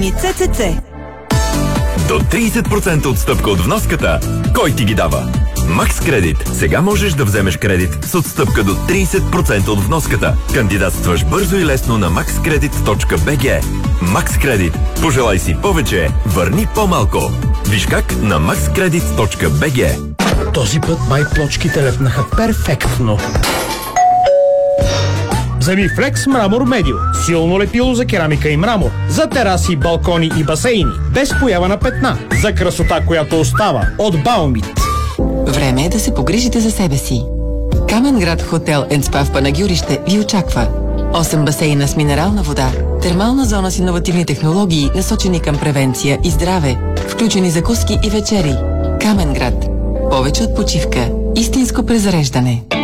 фирми ЦЦЦ. До 30% отстъпка от вноската. Кой ти ги дава? Макс Кредит. Сега можеш да вземеш кредит с отстъпка до 30% от вноската. Кандидатстваш бързо и лесно на maxcredit.bg. Макс Кредит. Пожелай си повече, върни по-малко. Виж как на maxcredit.bg. Този път май плочките лепнаха перфектно. Вземи Флекс Мрамор Медио. Силно лепило за керамика и мрамор. За тераси, балкони и басейни. Без поява на петна. За красота, която остава. От Баумит. Време е да се погрижите за себе си. Каменград Хотел & Спа в Панагюрище ви очаква. 8 басейна с минерална вода, термална зона с иновативни технологии, насочени към превенция и здраве, включени закуски и вечери. Каменград. Повече от почивка. Истинско презареждане.